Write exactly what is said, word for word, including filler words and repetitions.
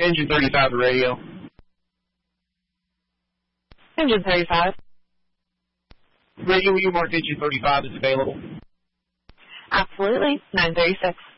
Engine thirty-five, the radio. Engine thirty-five. Radio, will you mark engine thirty-five is available? Absolutely. nine thirty-six.